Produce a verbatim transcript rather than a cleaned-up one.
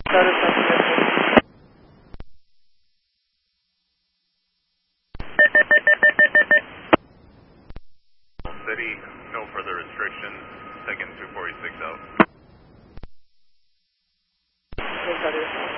City, no further restrictions. Second two forty-six out.